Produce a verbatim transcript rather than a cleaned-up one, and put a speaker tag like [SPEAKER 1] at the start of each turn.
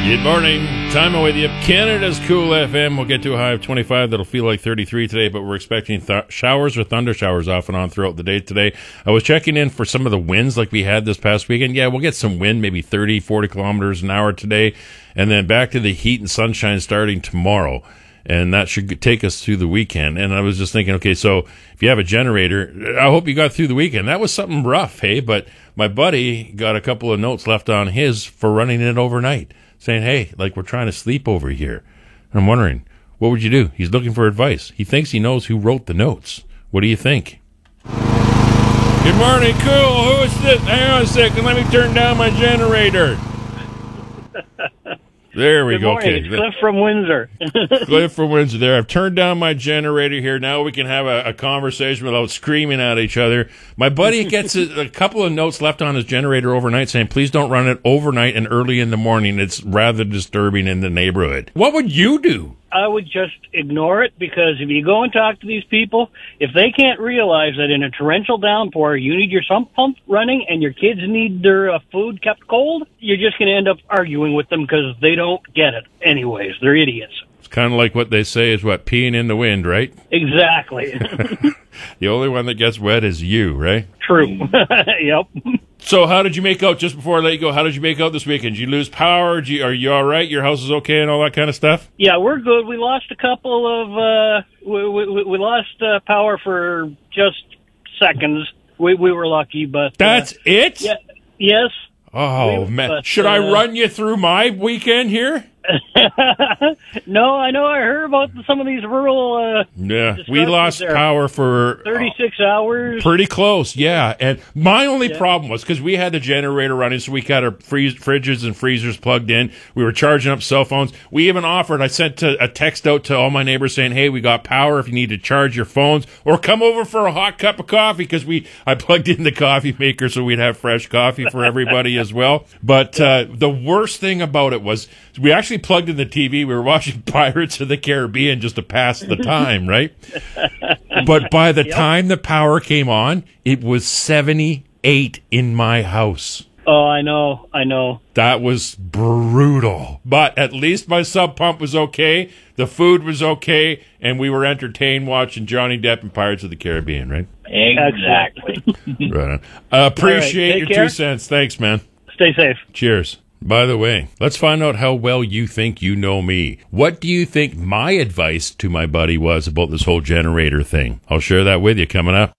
[SPEAKER 1] Good morning. Time away the up. Canada's Cool F M. We'll get to a high of twenty-five. That'll feel like thirty-three today, but we're expecting th- showers or thunder showers off and on throughout the day today. I was checking in for some of the winds like we had this past weekend. Yeah, we'll get some wind, maybe thirty, forty kilometers an hour today, and then back to the heat and sunshine starting tomorrow. And that should take us through the weekend. And I was just thinking, okay, so if you have a generator, I hope you got through the weekend. That was something rough, hey? But my buddy got a couple of notes left on his for running it overnight, saying, hey, like, we're trying to sleep over here. And I'm wondering, what would you do? He's looking for advice. He thinks he knows who wrote the notes. What do you think? Good morning, cool. Who is this? Hang on a second. Let me turn down my generator. There we
[SPEAKER 2] Good
[SPEAKER 1] go.
[SPEAKER 2] Morning.
[SPEAKER 1] Okay.
[SPEAKER 2] It's Cliff from Windsor.
[SPEAKER 1] Cliff from Windsor there. I've turned down my generator here. Now we can have a, a conversation without screaming at each other. My buddy gets a, a couple of notes left on his generator overnight saying, please don't run it overnight and early in the morning. It's rather disturbing in the neighborhood. What would you do?
[SPEAKER 2] I would just ignore it, because if you go and talk to these people, if they can't realize that in a torrential downpour you need your sump pump running and your kids need their uh, food kept cold, you're just going to end up arguing with them because they don't get it anyways. They're idiots.
[SPEAKER 1] It's kind of like what they say is what, peeing in the wind, right?
[SPEAKER 2] Exactly.
[SPEAKER 1] The only one that gets wet is you, right?
[SPEAKER 2] True. Yep.
[SPEAKER 1] So how did you make out, just before I let you go, how did you make out this weekend? Did you lose power? Did you, are you all right? Your house is okay and all that kind of stuff?
[SPEAKER 2] Yeah, we're good. We lost a couple of, uh, we, we, we lost uh, power for just seconds. We, we were lucky, but...
[SPEAKER 1] That's
[SPEAKER 2] uh,
[SPEAKER 1] it?
[SPEAKER 2] Yeah. Yes.
[SPEAKER 1] Oh,
[SPEAKER 2] we,
[SPEAKER 1] man.
[SPEAKER 2] but,
[SPEAKER 1] Should
[SPEAKER 2] uh,
[SPEAKER 1] I run you through my weekend here?
[SPEAKER 2] No, I know. I heard about some of these rural. Uh,
[SPEAKER 1] yeah, we lost
[SPEAKER 2] there.
[SPEAKER 1] power for
[SPEAKER 2] thirty-six hours.
[SPEAKER 1] Pretty close, yeah. And my only
[SPEAKER 2] yeah.
[SPEAKER 1] problem was because we had the generator running, so we got our freeze, fridges and freezers plugged in. We were charging up cell phones. We even offered. I sent a, a text out to all my neighbors saying, "Hey, we got power. If you need to charge your phones, or come over for a hot cup of coffee," because we I plugged in the coffee maker so we'd have fresh coffee for everybody as well. But uh, the worst thing about it was we actually plugged in the T V. We were watching Pirates of the Caribbean just to pass the time, right? But by the yep. time the power came on, it was seventy-eight in my house.
[SPEAKER 2] Oh, I know, I know.
[SPEAKER 1] That was brutal. But at least my sub pump was okay, the food was okay, and we were entertained watching Johnny Depp and Pirates of the Caribbean, right?
[SPEAKER 2] Exactly.
[SPEAKER 1] Right on. Uh, appreciate
[SPEAKER 2] right,
[SPEAKER 1] your
[SPEAKER 2] care.
[SPEAKER 1] two cents. Thanks, man.
[SPEAKER 2] Stay safe.
[SPEAKER 1] Cheers. By the way, let's find out how well you think you know me. What do you think my advice to my buddy was about this whole generator thing? I'll share that with you coming up.